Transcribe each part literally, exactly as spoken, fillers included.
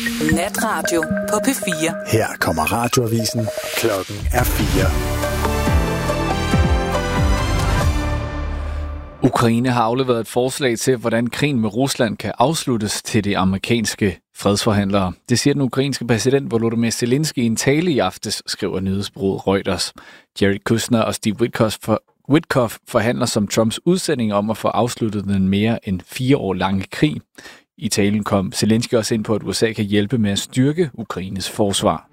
Natradio på P fire. Her kommer radioavisen. Klokken er fire. Ukraine har afleveret et forslag til, hvordan krigen med Rusland kan afsluttes til de amerikanske fredsforhandlere. Det siger den ukrainske præsident Volodymyr Zelensky i en tale i aftes, skriver nyhedsbureauet Reuters. Jared Kushner og Steve Witkoff, for, Witkoff forhandler som Trumps udsending om at få afsluttet den mere end fire år lange krig. I talen kom Zelensky også ind på, at U S A kan hjælpe med at styrke Ukraines forsvar.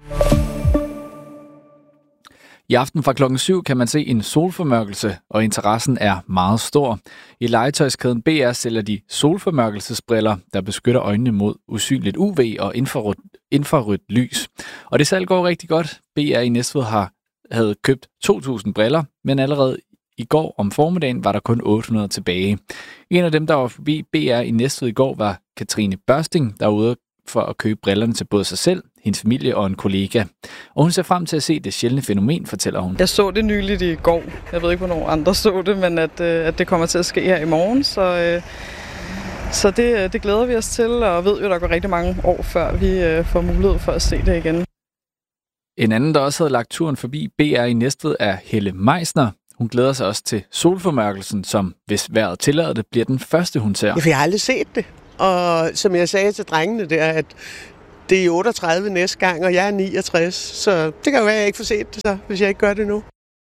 I aften fra klokken syv kan man se en solformørkelse, og interessen er meget stor. I legetøjskæden B R sælger de solformørkelsesbriller, der beskytter øjnene mod usynligt U V og infrarødt, infrarødt lys. Og det salg går rigtig godt. B R i Næstved har havde købt to tusind briller, men allerede i går om formiddagen var der kun otte hundrede tilbage. En af dem, der var forbi B R i Næstved i går, var Katrine Børsting, der var ude for at købe brillerne til både sig selv, hendes familie og en kollega. Og hun ser frem til at se det sjældne fænomen, fortæller hun. Jeg så det nyligt i går. Jeg ved ikke, hvornår andre så det, men at, at det kommer til at ske her i morgen. Så, så det, det glæder vi os til, og ved jo, at der går rigtig mange år, før vi får mulighed for at se det igen. En anden, der også havde lagt turen forbi B R i Næstved, er Helle Meisner. Hun glæder sig også til solformørkelsen, som, hvis vejret tillader det, bliver den første, hun ser. Ja, for jeg har aldrig set det. Og som jeg sagde til drengene der, at det er otteogtredive næste gang, og jeg er niogtres. Så det kan jo være, at jeg ikke får set det, så, hvis jeg ikke gør det nu.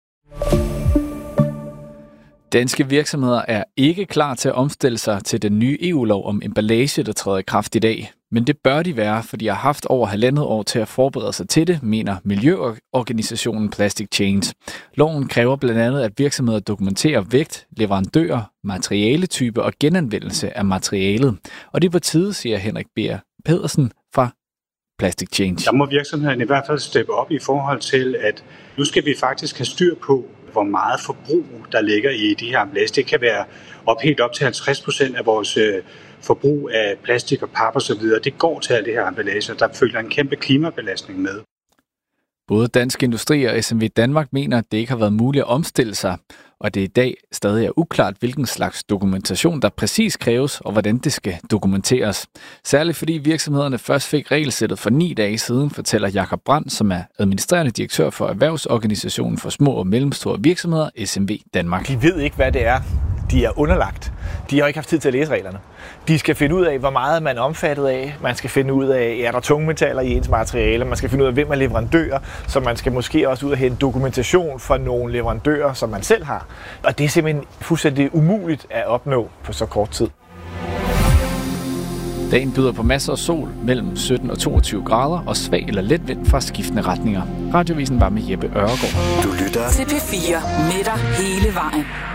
Danske virksomheder er ikke klar til at omstille sig til den nye E U-lov om emballage, der træder i kraft i dag. Men det bør de være, for de har haft over halvandet år til at forberede sig til det, mener miljøorganisationen Plastic Change. Loven kræver blandt andet, at virksomheder dokumenterer vægt, leverandører, materialetype og genanvendelse af materialet. Og det er på tide, siger Henrik B. Pedersen fra Plastic Change. Der må virksomhederne i hvert fald steppe op i forhold til, at nu skal vi faktisk have styr på, hvor meget forbrug der ligger i de her emballage. Det kan være op helt op til halvtreds procent af vores øh, forbrug af plastik og pap og så videre. Det går til alle det her emballage, der følger en kæmpe klimabelastning med. Både Dansk Industri og S M V Danmark mener, at det ikke har været muligt at omstille sig, og det i dag stadig er uklart, hvilken slags dokumentation der præcis kræves, og hvordan det skal dokumenteres. Særligt fordi virksomhederne først fik regelsættet for ni dage siden, fortæller Jakob Brandt, som er administrerende direktør for Erhvervsorganisationen for Små og Mellemstore Virksomheder, S M V Danmark. De ved ikke, hvad det er, de er underlagt. De har ikke haft tid til at læse reglerne. De skal finde ud af, hvor meget man er omfattet af. Man skal finde ud af, er der tungmetaller i ens materiale. Man skal finde ud af, hvem er leverandører. Så man skal måske også ud og hente dokumentation fra nogle leverandører, som man selv har. Og det er simpelthen fuldstændig umuligt at opnå på så kort tid. Dagen byder på masser af sol mellem sytten og toogtyve grader og svag eller let vind fra skiftende retninger. Radiovisen var med Jeppe Ørgaard. Du lytter til P fire med dig hele vejen.